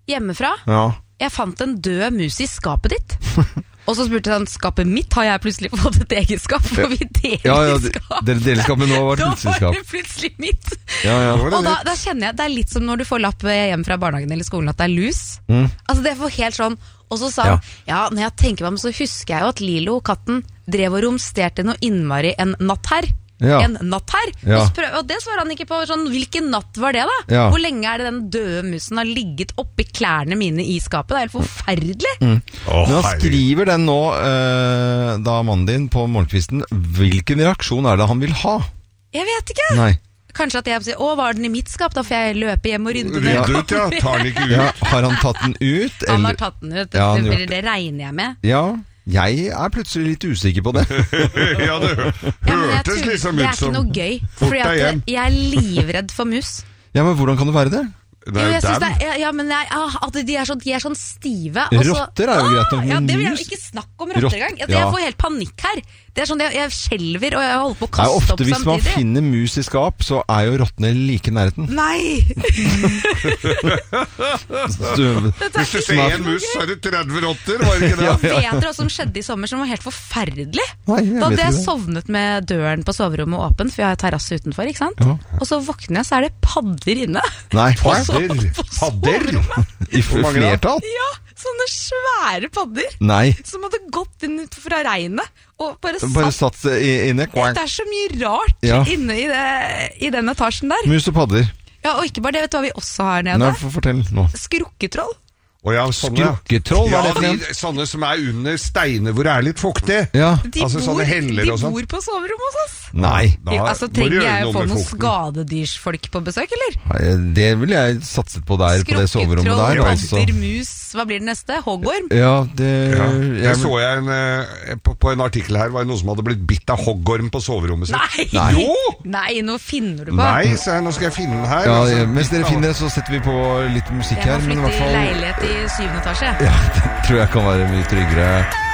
hjemmefra. Ja. Jeg fant en død mus I skapet ditt. Og så spurte han, skapet mitt har jeg plutselig fått et eget skap, for vi deler skap. Dere deler skap, men nå var det plutselig skap. Da var det plutselig mitt. Ja. Og da kjenner jeg, det litt som når du får lapp hjem fra barnehagen eller skolen at det lus. Altså det får helt sånn, og så sa han, når jeg tenker meg om, så husker jeg jo at Lilo, katten, drev og romsterte noe innmari en natt her. En natt her. Og det svarer han ikke på, sånn, hvilken natt var det da? Hvor lenge det den døde musen har ligget oppi klærne mine I skapet? Det helt forferdelig. Men han skriver den nå, da mannen din på morgenkvisten, hvilken reaksjon det han vil ha? Jeg vet ikke. Nei. Kanskje at jeg sier, var den I mitt skap, da får jeg løpe hjem og rydde den. Rydde ut, tar den ikke ut. Har han tatt den ut? Han har tatt den ut, det regner jeg med. Ja, jeg plutselig litt usikker på det. Ja, det hørtes liksom ut som... Det ikke noe gøy, fordi jeg livredd for mus. Ja, men hvordan kan du være det? Jeg synes at de sånn stive. Rotter jo greit nok, men det vil jeg ikke snakke om rotter engang. Jeg får helt panikk her. Det sånn, jeg skjelver, og jeg holder på å kaste opp samtidig. Hvis man finner mus I skap, så jo rottene like nærheten. Nei! Hvis du ser en mus, så det 30 rotter, var det ikke det? Vet dere hva som skjedde I sommer, som var helt forferdelig? Da hadde jeg sovnet med døren på soverommet åpen, for jeg har terrasse utenfor, ikke sant? Og så våkner jeg, så det padder inne. Nei, padder? I flertall? Ja, sånne svære padder. Nei. Som hadde gått inn fra regnet og bare satt inne. Det så mye rart inne I den etasjen der. Mus og padder. Ja, og ikke bare det, vet du hva vi også har nede? Nei, fortell nå. Skrukketroll. Skrukketroll, hva det for det? Sånne som under steiner hvor det litt fuktig. Sånne heller og sånn. De bor på soverommet hos oss. Nei. Trenger jeg å få noen skadedyrsfolk på besøk, eller? Nei, det ville jeg satset på der, på det soverommet der. Skrukketroll, padder, mus, hva blir det neste? Hoggorm? Ja, det... Jeg så på en artikkel her, var det noen som hadde blitt bitt av hoggorm på soverommet sitt. Nei! Jo! Nei, nå finner du på. Nei, nå skal jeg finne den her. Ja, mens dere finner det, så setter vi på litt musikk her. Jeg må flytte I leilighet I 7. etasje. Ja, det tror jeg kan være mye tryggere.